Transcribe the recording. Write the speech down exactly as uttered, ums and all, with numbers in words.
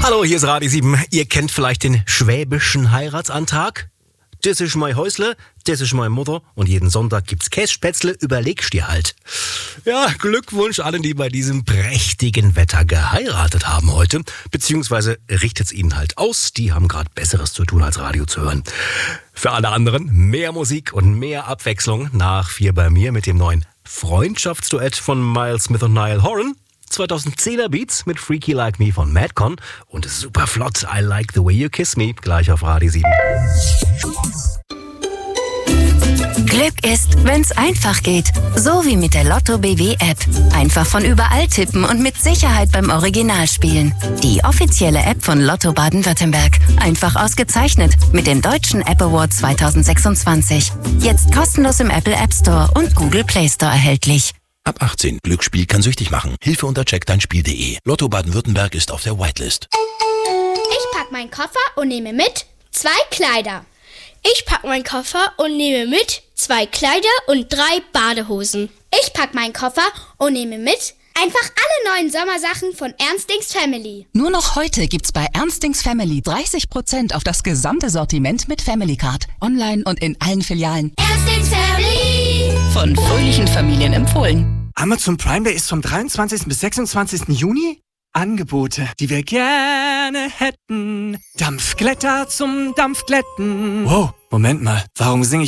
Hallo, hier ist Radio sieben. Ihr kennt vielleicht den schwäbischen Heiratsantrag? Das ist mein Häusle, das ist meine Mutter und jeden Sonntag gibt's Kässpätzle, überlegst dir halt. Ja, Glückwunsch allen, die bei diesem prächtigen Wetter geheiratet haben heute. Beziehungsweise richtet's ihnen halt aus, die haben gerade Besseres zu tun, als Radio zu hören. Für alle anderen mehr Musik und mehr Abwechslung nach vier bei mir mit dem neuen Freundschaftsduett von Miles Smith und Niall Horan. zweitausendzehner Beats mit Freaky Like Me von Madcon und super flott I Like the Way You Kiss Me, gleich auf Radio sieben. Glück ist, wenn's einfach geht. So wie mit der Lotto B W App. Einfach von überall tippen und mit Sicherheit beim Original spielen. Die offizielle App von Lotto Baden-Württemberg. Einfach ausgezeichnet mit dem Deutschen App Award zweitausendsechsundzwanzig. Jetzt kostenlos im Apple App Store und Google Play Store erhältlich. Ab achtzehn. Glücksspiel kann süchtig machen. Hilfe unter check dein spiel punkt de. Lotto Baden-Württemberg ist auf der Whitelist. Ich pack meinen Koffer und nehme mit zwei Kleider. Ich pack meinen Koffer und nehme mit zwei Kleider und drei Badehosen. Ich pack meinen Koffer und nehme mit einfach alle neuen Sommersachen von Ernstings Family. Nur noch heute gibt's bei Ernstings Family dreißig Prozent auf das gesamte Sortiment mit Family Card. Online und in allen Filialen. Ernstings Family. Von fröhlichen Familien empfohlen. Amazon Prime Day ist vom dreiundzwanzigsten bis sechsundzwanzigsten Juni. Angebote, die wir gerne hätten. Dampfglätter zum Dampfglätten. Wow, Moment mal, warum singe ich